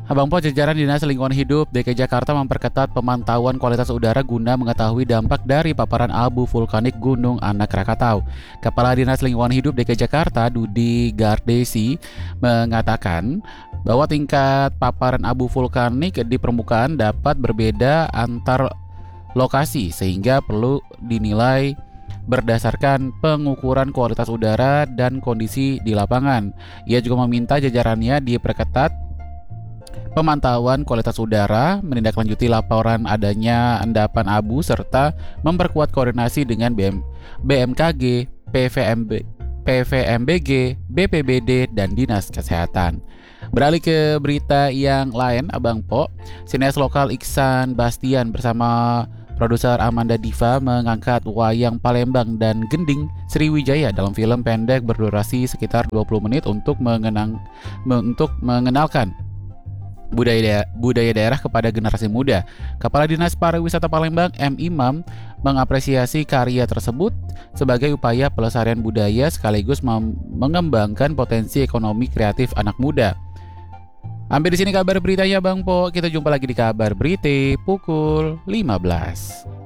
Abang Po, jajaran Dinas Lingkungan Hidup DKI Jakarta memperketat pemantauan kualitas udara guna mengetahui dampak dari paparan abu vulkanik Gunung Anak Rakatau. Kepala Dinas Lingkungan Hidup DKI Jakarta, Dudi Gardesi, mengatakan bahwa tingkat paparan abu vulkanik di permukaan dapat berbeda antar lokasi sehingga perlu dinilai berdasarkan pengukuran kualitas udara dan kondisi di lapangan. Ia juga meminta jajarannya diperketat pemantauan kualitas udara, menindaklanjuti laporan adanya endapan abu, serta memperkuat koordinasi dengan BMKG, PVMBG, BPBD, dan Dinas Kesehatan. Beralih ke berita yang lain, Abang Po, sineas lokal Iksan Bastian bersama produser Amanda Diva mengangkat wayang Palembang dan Gending Sriwijaya dalam film pendek berdurasi sekitar 20 menit untuk mengenalkan budaya daerah kepada generasi muda. Kepala Dinas Pariwisata Palembang, M. Imam, mengapresiasi karya tersebut sebagai upaya pelestarian budaya sekaligus mengembangkan potensi ekonomi kreatif anak muda. Sampai di sini kabar beritanya, Bang Po. Kita jumpa lagi di kabar berita pukul 15.